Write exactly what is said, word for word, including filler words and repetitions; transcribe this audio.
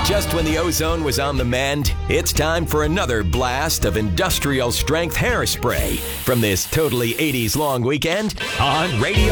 Just when the ozone was on the mend, it's time for another blast of industrial strength hairspray from this totally eighties long weekend on Radio